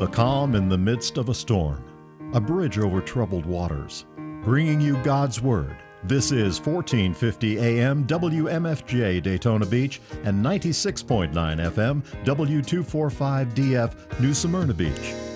The calm in the midst of a storm, a bridge over troubled waters, bringing you God's Word. This is 1450 AM WMFJ Daytona Beach and 96.9 FM W245DF New Smyrna Beach.